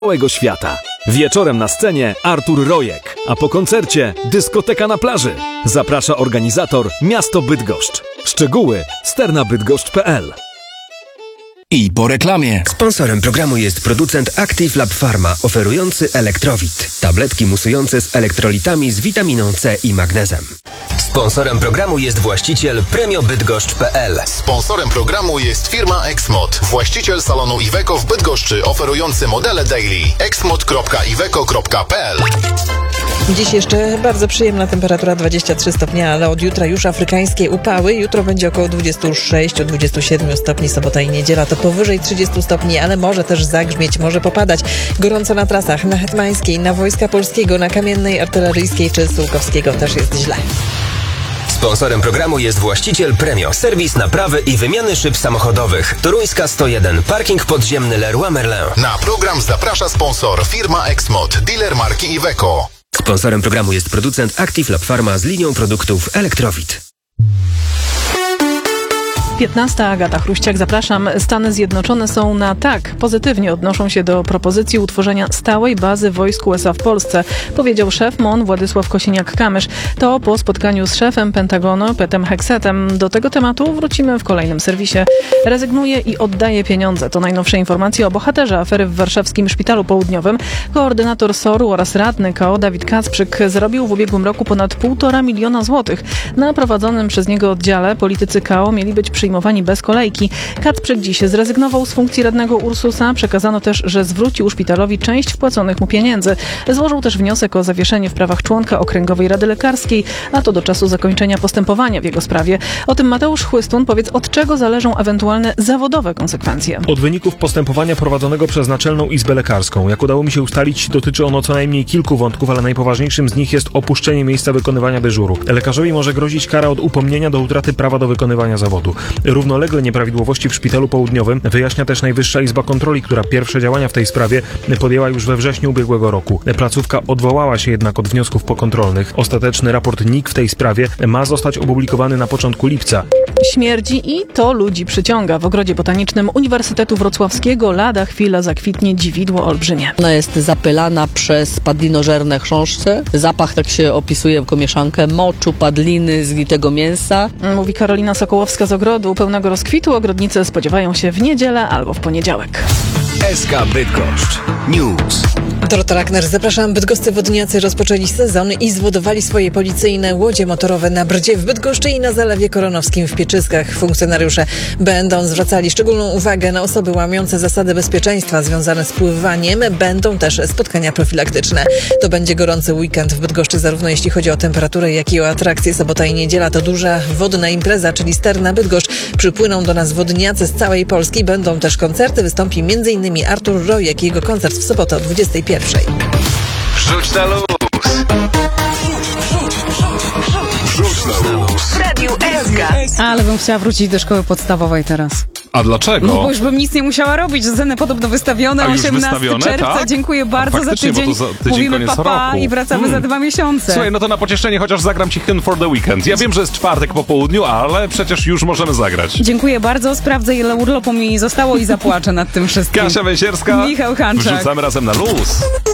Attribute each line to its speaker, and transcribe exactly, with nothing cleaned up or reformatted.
Speaker 1: całego świata. Wieczorem na scenie Artur Rojek, a po koncercie dyskoteka na plaży. Zaprasza organizator Miasto Bydgoszcz. Szczegóły sterna bydgoszcz kropka p l.
Speaker 2: I po reklamie.
Speaker 3: Sponsorem programu jest producent Active Lab Pharma, oferujący Elektrowit. Tabletki musujące z elektrolitami z witaminą C i magnezem. Sponsorem programu jest właściciel premio bydgoszcz kropka p l.
Speaker 4: Sponsorem programu jest firma Exmod, właściciel salonu Iveco w Bydgoszczy, oferujący modele daily. exmod kropka iveco kropka p l.
Speaker 5: Dziś jeszcze bardzo przyjemna temperatura, dwadzieścia trzy stopnie, ale od jutra już afrykańskie upały. Jutro będzie około dwadzieścia sześć do dwudziestu siedmiu stopni, sobota i niedziela to powyżej trzydziestu stopni, ale może też zagrzmieć, może popadać. Gorąco na trasach, na Hetmańskiej, na Wojska Polskiego, na Kamiennej, Artyleryjskiej czy Sułkowskiego też jest źle.
Speaker 3: Sponsorem programu jest właściciel Premio, serwis naprawy i wymiany szyb samochodowych. Toruńska sto jeden, parking podziemny Leroy Merlin.
Speaker 4: Na program zaprasza sponsor firma Exmod, dealer marki Iveco.
Speaker 3: Sponsorem programu jest producent Active Lab Pharma z linią produktów Elektrowit.
Speaker 6: piętnasta. Agata Chruściak, zapraszam. Stany Zjednoczone są na tak. Pozytywnie odnoszą się do propozycji utworzenia stałej bazy wojsk U S A w Polsce, powiedział szef M O N Władysław Kosiniak-Kamysz. To po spotkaniu z szefem Pentagonu Petem Heksetem. Do tego tematu wrócimy w kolejnym serwisie. Rezygnuje i oddaje pieniądze. To najnowsze informacje o bohaterze afery w warszawskim Szpitalu Południowym. Koordynator S O R-u oraz radny K O Dawid Kacprzyk zarobił w ubiegłym roku ponad półtora miliona złotych. Na prowadzonym przez niego oddziale politycy K O mieli być przyjmowani bez kolejki. Kacprzyk dziś zrezygnował z funkcji radnego Ursusa. Przekazano też, że zwrócił szpitalowi część wpłaconych mu pieniędzy. Złożył też wniosek o zawieszenie w prawach członka Okręgowej Rady Lekarskiej, a to do czasu zakończenia postępowania w jego sprawie. O tym Mateusz Chłystun. Powiedz, od czego zależą ewentualne zawodowe konsekwencje?
Speaker 7: Od wyników postępowania prowadzonego przez Naczelną Izbę Lekarską. Jak udało mi się ustalić, dotyczy ono co najmniej kilku wątków, ale najpoważniejszym z nich jest opuszczenie miejsca wykonywania dyżuru. Lekarzowi może grozić kara od upomnienia do utraty prawa do wykonywania zawodu. Równolegle nieprawidłowości w Szpitalu Południowym wyjaśnia też Najwyższa Izba Kontroli, która pierwsze działania w tej sprawie podjęła już we wrześniu ubiegłego roku. Placówka odwołała się jednak od wniosków pokontrolnych. Ostateczny raport N I K w tej sprawie ma zostać opublikowany na początku lipca.
Speaker 6: Śmierdzi i to ludzi przyciąga. W Ogrodzie Botanicznym Uniwersytetu Wrocławskiego lada chwila zakwitnie dziwidło olbrzymie.
Speaker 8: Ona jest zapylana przez padlinożerne chrząszcze. Zapach tak się opisuje jako mieszankę moczu, padliny, zgnitego mięsa.
Speaker 6: Mówi Karolina Sokołowska z Ogrodu. Pełnego rozkwitu ogrodnicy spodziewają się w niedzielę albo w poniedziałek.
Speaker 2: S K Bydgoszcz News.
Speaker 5: Dorota Ragner, zapraszam. Bydgoscy wodniacy rozpoczęli sezon i zwodowali swoje policyjne łodzie motorowe na Brdzie w Bydgoszczy i na Zalewie Koronowskim w Pieczyskach. Funkcjonariusze będą zwracali szczególną uwagę na osoby łamiące zasady bezpieczeństwa związane z pływaniem. Będą też spotkania profilaktyczne. To będzie gorący weekend w Bydgoszczy, zarówno jeśli chodzi o temperaturę, jak i o atrakcje. Sobota i niedziela to duża wodna impreza, czyli Sterna Bydgoszcz. Przypłyną do nas wodniacy z całej Polski. Będą też koncerty. Wystąpi m.in. Artur Rojek i jego koncert w sobotę o dwudziestej pierwszej.
Speaker 2: Rzuć na luz. Rzuć na luz.
Speaker 9: W Radiu S K.
Speaker 10: Ale bym chciała wrócić do szkoły podstawowej teraz.
Speaker 11: A dlaczego?
Speaker 10: No bo już bym nic nie musiała robić. Sceny podobno wystawione.
Speaker 11: A już
Speaker 10: osiemnastego
Speaker 11: wystawione,
Speaker 10: czerwca.
Speaker 11: tak?
Speaker 10: Dziękuję bardzo za
Speaker 11: Faktycznie,
Speaker 10: tydzień.
Speaker 11: bo to za tydzień
Speaker 10: Mówimy
Speaker 11: koniec
Speaker 10: papa
Speaker 11: roku.
Speaker 10: i wracamy
Speaker 11: Hmm.
Speaker 10: za dwa miesiące.
Speaker 11: Słuchaj, no to na pocieszenie chociaż zagram ci Hymn for the Weekend. Ja wiem, że jest czwartek po południu, ale przecież już możemy zagrać.
Speaker 10: Dziękuję bardzo. Sprawdzę, ile urlopu mi zostało i zapłaczę nad tym wszystkim.
Speaker 11: Kasia Węsierska.
Speaker 10: Michał Hanczak.
Speaker 11: Wrzucamy razem na luz.